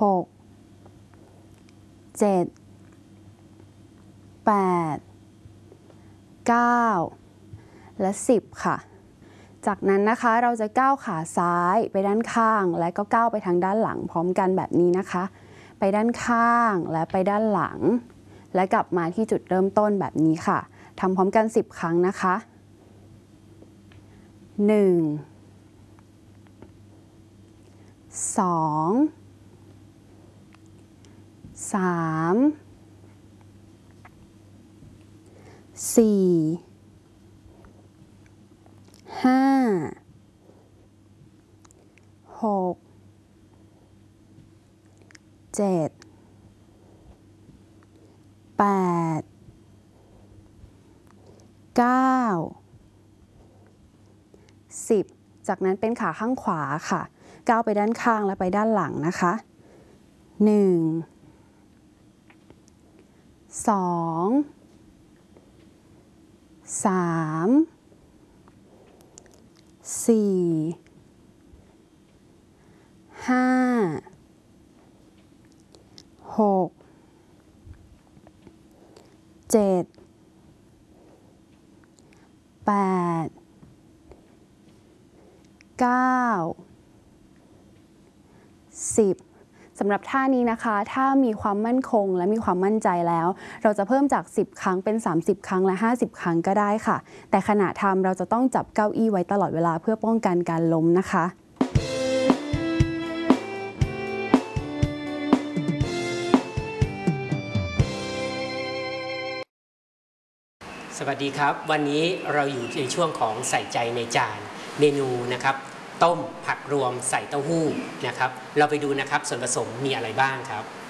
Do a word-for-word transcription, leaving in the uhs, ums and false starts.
หกเจ็ดแปดเก้าและสิบค่ะจากนั้นนะคะเราจะก้าวขาซ้ายไปด้านข้างและก็ก้าวไปทางด้านหลังพร้อมกันแบบนี้นะคะไปด้านข้างและไปด้านหลังและกลับมาที่จุดเริ่มต้นแบบนี้ค่ะทำพร้อมกันสิบครั้งนะคะหนึ่งสองสามสี่ห้าหกเจ็ดแปดเก้าสิบจากนั้นเป็นขาข้างขวาค่ะก้าวไปด้านข้างและไปด้านหลังนะคะหนึ่งสองสามสี่ห้าหกเจ็ดแปดเก้าสิบสำหรับท่านี้นะคะถ้ามีความมั่นคงและมีความมั่นใจแล้วเราจะเพิ่มจากสิบครั้งเป็นสามสิบครั้งและห้าสิบครั้งก็ได้ค่ะแต่ขณะทำเราจะต้องจับเก้าอี้ไว้ตลอดเวลาเพื่อป้องกันการล้มนะคะสวัสดีครับวันนี้เราอยู่ในช่วงของใส่ใจในจานเมนูนะครับต้มผักรวมใส่เต้าหู้นะครับเราไปดูนะครับส่วนผสมมีอะไรบ้างครับ